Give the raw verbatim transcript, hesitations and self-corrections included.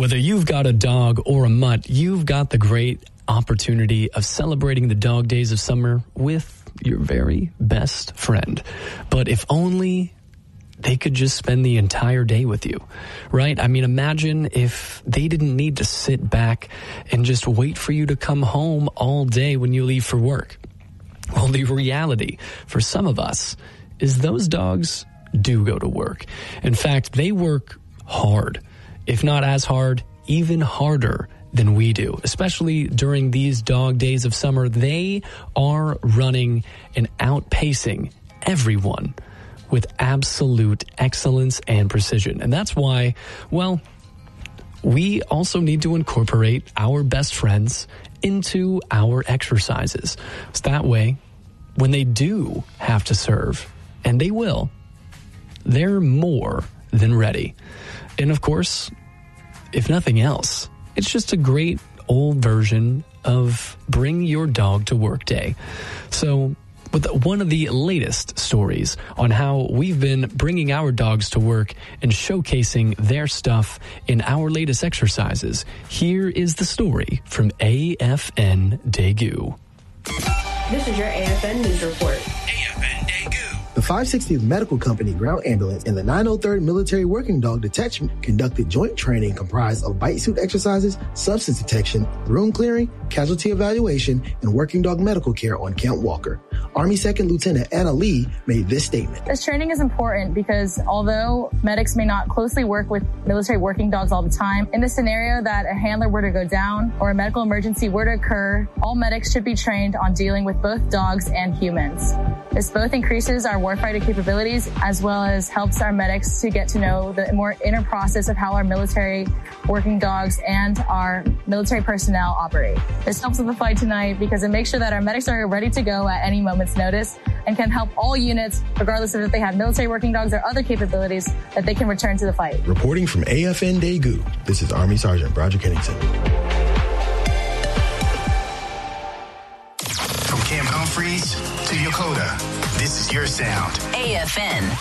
Whether you've got a dog or a mutt, you've got the great opportunity of celebrating the dog days of summer with your very best friend. But if only they could just spend the entire day with you, right? I mean, imagine if they didn't need to sit back and just wait for you to come home all day when you leave for work. Well, the reality for some of us is those dogs do go to work. In fact, they work hard, if not as hard, even harder than we do, especially during these dog days of summer. They are running and outpacing everyone with absolute excellence and precision. And that's why, well, we also need to incorporate our best friends into our exercises. So that way, when they do have to serve, and they will, they're more than ready. And of course, if nothing else, it's just a great old version of Bring Your Dog to Work Day. So with one of the latest stories on how we've been bringing our dogs to work and showcasing their stuff in our latest exercises, here is the story from A F N Daegu. This is your A F N News Report. A F N Daegu. The five sixtieth Medical Company Ground Ambulance and the nine oh third Military Working Dog Detachment conducted joint training comprised of bite suit exercises, substance detection, room clearing, casualty evaluation, and working dog medical care on Camp Walker. Army Second Lieutenant Anna Lee made this statement. This training is important because although medics may not closely work with military working dogs all the time, in the scenario that a handler were to go down or a medical emergency were to occur, all medics should be trained on dealing with both dogs and humans. This both increases our warfighter capabilities as well as helps our medics to get to know the more inner process of how our military working dogs and our military personnel operate. This helps with the fight tonight because it makes sure that our medics are ready to go at any moment's notice and can help all units, regardless of if they have military working dogs or other capabilities, that they can return to the fight. Reporting from A F N Daegu, this is Army Sergeant Broderick Kennington. From Camp Humphreys to Yokota, this is your sound. A F N